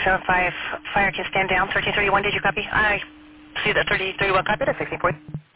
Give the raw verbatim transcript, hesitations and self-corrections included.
seven five, fire can stand down, thirteen thirty-one, did you copy? I see that thirty thirty-one copied at sixteen forty.